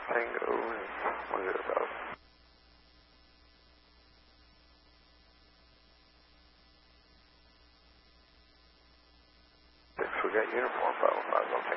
Tango, what is it about? Forget uniform, 505,